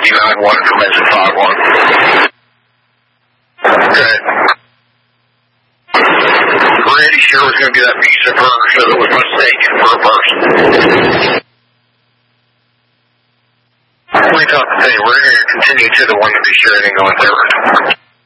59-1 from exit 5-1. Okay. Pretty sure it was going to be that piece of her, so it was mistaken for a person. We talked today, we're going to continue to the one to be sure and then go in third.